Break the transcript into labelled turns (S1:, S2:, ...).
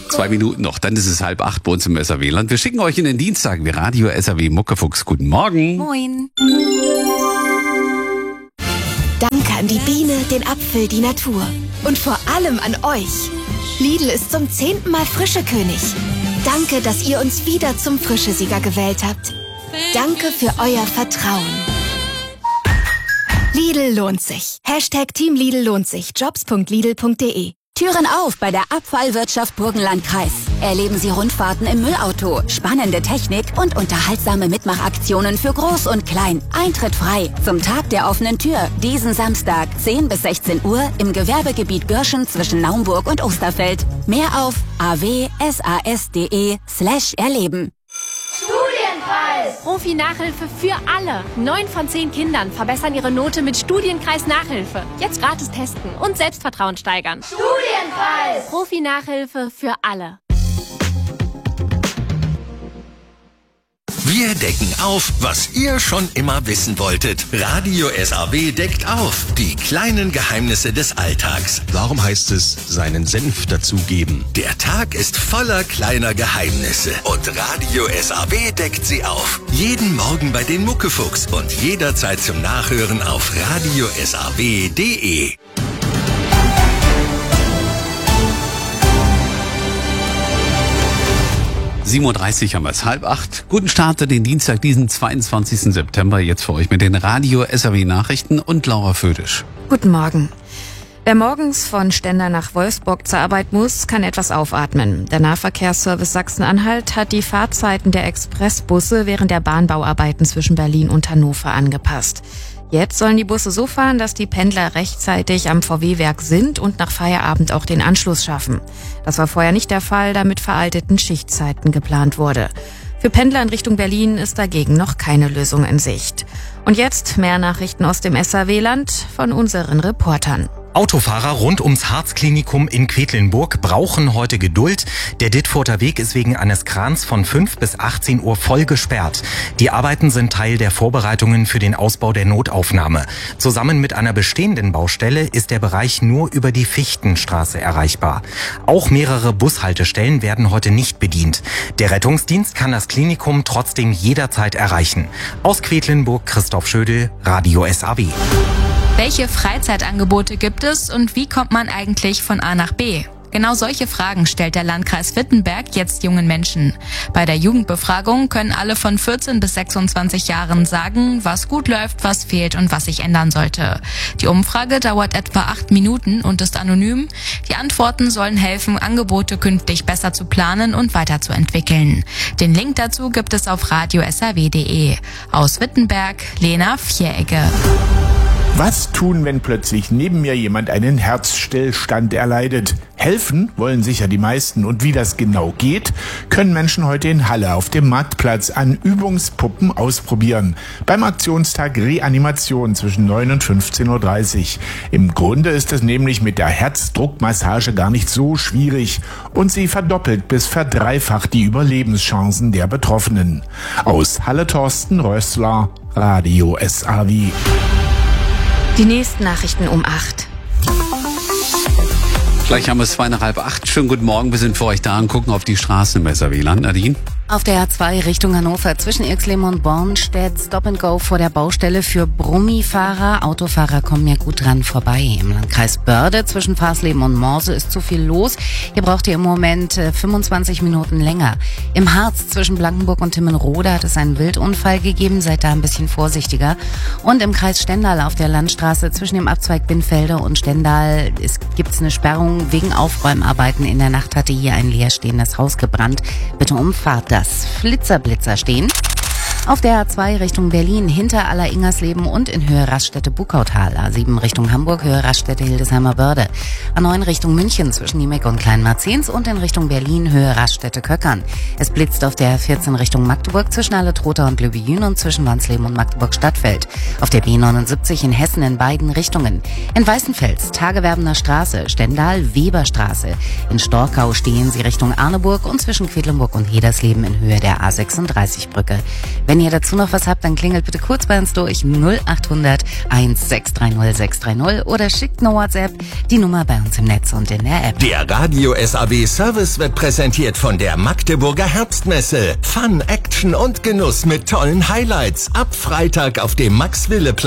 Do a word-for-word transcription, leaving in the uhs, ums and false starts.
S1: Zwei Minuten noch, dann ist es halb acht bei uns im S R W-Land. Wir schicken euch in den Dienstag wie Radio S R W Muckefuchs. Guten Morgen.
S2: Moin.
S3: Danke an die Biene, den Apfel, die Natur. Und vor allem an euch. Lidl ist zum zehnten Mal Frischekönig. Danke, dass ihr uns wieder zum Frischesieger gewählt habt. Danke für euer Vertrauen. Lidl lohnt sich. Hashtag Team Lidl lohnt sich. jobs punkt lidl punkt de.
S2: Türen auf bei der Abfallwirtschaft Burgenlandkreis. Erleben Sie Rundfahrten im Müllauto, spannende Technik und unterhaltsame Mitmachaktionen für Groß und Klein. Eintritt frei zum Tag der offenen Tür. Diesen Samstag, zehn bis sechzehn Uhr im Gewerbegebiet Gürschen zwischen Naumburg und Osterfeld. Mehr auf awsas.de slash erleben.
S4: Studienpreis! Profi-Nachhilfe für alle. Neun von zehn Kindern verbessern ihre Note mit Studienkreis-Nachhilfe. Jetzt gratis testen und Selbstvertrauen steigern. Studienpreis! Profi-Nachhilfe für alle.
S5: Wir decken auf, was ihr schon immer wissen wolltet. Radio S R W deckt auf. Die kleinen Geheimnisse des Alltags.
S6: Warum heißt es, seinen Senf dazugeben?
S5: Der Tag ist voller kleiner Geheimnisse. Und Radio S R W deckt sie auf. Jeden Morgen bei den Muckefuchs und jederzeit zum Nachhören auf radio s r w punkt de.
S1: sieben Uhr dreißig haben wir es, halb acht. Guten Start in den Dienstag, diesen zweiundzwanzigsten September. Jetzt für euch mit den Radio S R W Nachrichten und Laura Födisch.
S7: Guten Morgen. Wer morgens von Stendal nach Wolfsburg zur Arbeit muss, kann etwas aufatmen. Der Nahverkehrsservice Sachsen-Anhalt hat die Fahrzeiten der Expressbusse während der Bahnbauarbeiten zwischen Berlin und Hannover angepasst. Jetzt sollen die Busse so fahren, dass die Pendler rechtzeitig am V W-Werk sind und nach Feierabend auch den Anschluss schaffen. Das war vorher nicht der Fall, da mit veralteten Schichtzeiten geplant wurde. Für Pendler in Richtung Berlin ist dagegen noch keine Lösung in Sicht. Und jetzt mehr Nachrichten aus dem S R W-Land von unseren Reportern.
S8: Autofahrer rund ums Harzklinikum in Quedlinburg brauchen heute Geduld. Der Dittfurter Weg ist wegen eines Krans von fünf bis achtzehn Uhr voll gesperrt. Die Arbeiten sind Teil der Vorbereitungen für den Ausbau der Notaufnahme. Zusammen mit einer bestehenden Baustelle ist der Bereich nur über die Fichtenstraße erreichbar. Auch mehrere Bushaltestellen werden heute nicht bedient. Der Rettungsdienst kann das Klinikum trotzdem jederzeit erreichen. Aus Quedlinburg Christoph Schödel, Radio S R W.
S9: Welche Freizeitangebote gibt es und wie kommt man eigentlich von A nach B? Genau solche Fragen stellt der Landkreis Wittenberg jetzt jungen Menschen. Bei der Jugendbefragung können alle von vierzehn bis sechsundzwanzig Jahren sagen, was gut läuft, was fehlt und was sich ändern sollte. Die Umfrage dauert etwa acht Minuten und ist anonym. Die Antworten sollen helfen, Angebote künftig besser zu planen und weiterzuentwickeln. Den Link dazu gibt es auf radio s r w punkt de. Aus Wittenberg, Lena Vierecke.
S10: Was tun, wenn plötzlich neben mir jemand einen Herzstillstand erleidet? Helfen wollen sicher die meisten. Und wie das genau geht, können Menschen heute in Halle auf dem Marktplatz an Übungspuppen ausprobieren. Beim Aktionstag Reanimation zwischen neun und fünfzehn Uhr dreißig. Im Grunde ist es nämlich mit der Herzdruckmassage gar nicht so schwierig. Und sie verdoppelt bis verdreifacht die Überlebenschancen der Betroffenen. Aus Halle Thorsten Rössler, Radio S R W.
S7: Die nächsten Nachrichten um acht.
S1: Gleich haben wir es zwei nach halb acht. Schönen guten Morgen, wir sind für euch da und gucken auf die Straßen im S R W-Land. Nadine?
S2: Auf der A zwei Richtung Hannover zwischen Irxleben und Bornstedt Stop and Go vor der Baustelle für Brummifahrer. Autofahrer kommen ja gut dran vorbei. Im Landkreis Börde zwischen Farsleben und Morse ist zu viel los. Hier braucht ihr im Moment äh, fünfundzwanzig Minuten länger. Im Harz zwischen Blankenburg und Timmenrode hat es einen Wildunfall gegeben. Seid da ein bisschen vorsichtiger. Und im Kreis Stendal auf der Landstraße zwischen dem Abzweig Binnfelde und Stendal gibt es eine Sperrung wegen Aufräumarbeiten. In der Nacht hatte hier ein leerstehendes Haus gebrannt. Bitte umfahrt das Flitzerblitzer stehen. Auf der A zwei Richtung Berlin hinter Aller-Ingersleben und in Höhe Raststätte-Bukautal. A sieben Richtung Hamburg, Höhe Raststätte-Hildesheimer Börde. A neun Richtung München zwischen Niemek und Kleinmarzens und in Richtung Berlin, Höhe Raststätte-Köckern. Es blitzt auf der A vierzehn Richtung Magdeburg zwischen Alle-Trotha und Löbejün und zwischen Wansleben und Magdeburg-Stadtfeld. Auf der B neunundsiebzig in Hessen in beiden Richtungen. In Weißenfels, Tagewerbener Straße, Stendal, Weberstraße. In Storkau stehen sie Richtung Arneburg und zwischen Quedlinburg und Hedersleben in Höhe der A sechsunddreißig Brücke. Wenn Wenn ihr dazu noch was habt, dann klingelt bitte kurz bei uns durch null acht hundert eins sechs drei null sechs drei null oder schickt eine WhatsApp, die Nummer bei uns im Netz und in der App.
S5: Der Radio S A W Service wird präsentiert von der Magdeburger Herbstmesse. Fun, Action und Genuss mit tollen Highlights. Ab Freitag auf dem Max-Wille-Platz.